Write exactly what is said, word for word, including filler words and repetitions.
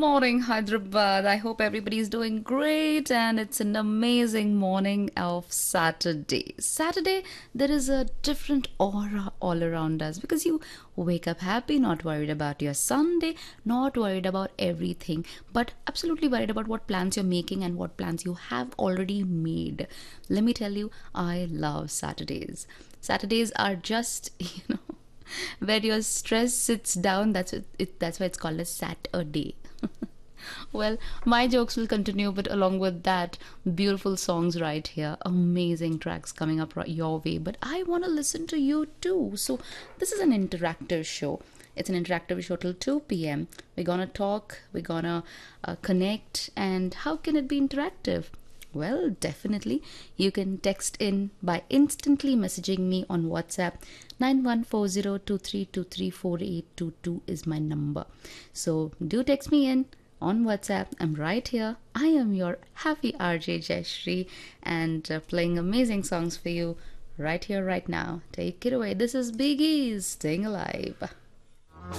Morning, Hyderabad. I hope everybody's doing great and it's an amazing morning of Saturday. Saturday, there is a different aura all around us because you wake up happy, not worried about your Sunday, not worried about everything, but absolutely worried about what plans you're making and what plans you have already made. Let me tell you, I love Saturdays. Saturdays are just, you know, where your stress sits down. That's what it, that's why it's called a Saturday. Well, my jokes will continue, but along with that, beautiful songs right here, amazing tracks coming up right your way. But I want to listen to you too. So, this is an interactive show. It's an interactive show till two p m. We're gonna talk, we're gonna uh, connect, and how can it be interactive? Well, definitely. You can text in by instantly messaging me on WhatsApp. nine one four zero two three two three four eight two two is my number. So do text me in on WhatsApp. I'm right here. I am your happy R J Jayashree and uh, playing amazing songs for you right here, right now. Take it away. This is Biggie's Staying Alive.